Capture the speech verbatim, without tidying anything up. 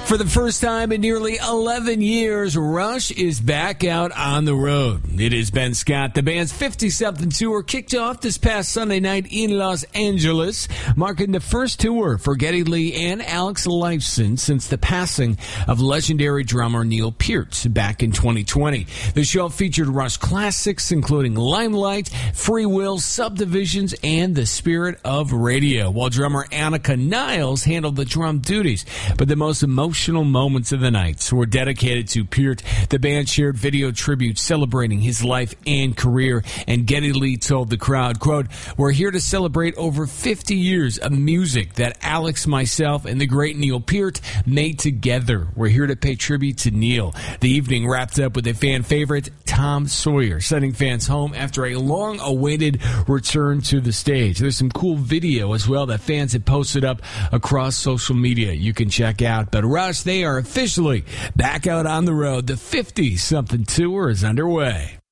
For the first time in nearly eleven years, Rush is back out on the road. It is Ben Scott. The band's fifty-something tour kicked off this past Sunday night in Los Angeles, marking the first tour for Geddy Lee and Alex Lifeson since the passing of legendary drummer Neil Peart back in twenty twenty. The show featured Rush classics, including Limelight, Free Will, Subdivisions, and The Spirit of Radio, while drummer Annika Niles handled the drum duties. But the most emotional moments of the nights were dedicated to Peart. The band shared video tributes celebrating his life and career, and Geddy Lee told the crowd, quote, "We're here to celebrate over fifty years of music that Alex, myself, and the great Neil Peart made together. We're here to pay tribute to Neil." The evening wrapped up with a fan favorite, Tom Sawyer, sending fans home after a long-awaited return to the stage. There's some cool video as well that fans had posted up across social media you can check out. But Rush, they are officially back out on the road. The fifty-something tour is underway.